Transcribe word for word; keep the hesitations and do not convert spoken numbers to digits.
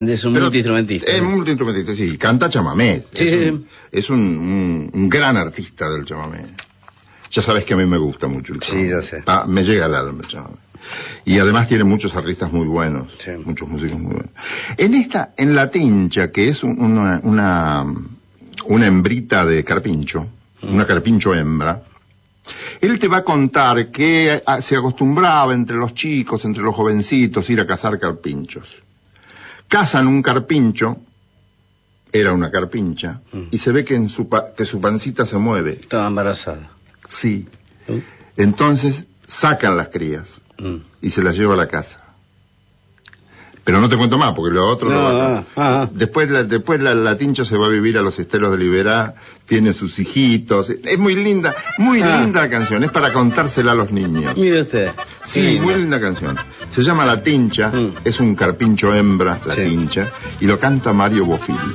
Es un multiinstrumentista. Es multiinstrumentista, sí. Canta chamamé. Sí, es sí. un, es un, un, un gran artista del chamamé. Ya sabes que a mí me gusta mucho el chamamé. Sí, ya sé. Ah, me llega al alma el chamamé. Y además tiene muchos artistas muy buenos. Sí. Muchos músicos muy buenos. En esta, en La Tincha, que es un, una, una, una hembrita de carpincho, mm. una carpincho hembra, él te va a contar que se acostumbraba entre los chicos, entre los jovencitos, ir a cazar carpinchos. Cazan un carpincho, era una carpincha, mm. y se ve que, en su pa que su pancita se mueve. Estaba embarazada. Sí. ¿Mm? Entonces sacan las crías mm. y se las lleva a la casa. Pero no te cuento más, porque lo otro... No, lo va a... ah, ah. Después, la, después la, la Tincha se va a vivir a los esteros de Liberá, tiene sus hijitos. Es muy linda, muy ah. linda la canción, es para contársela a los niños. Mire usted. Sí, linda. muy linda canción. Se llama La Tincha, mm. es un carpincho hembra, La sí. Tincha, y lo canta Mario Bofil.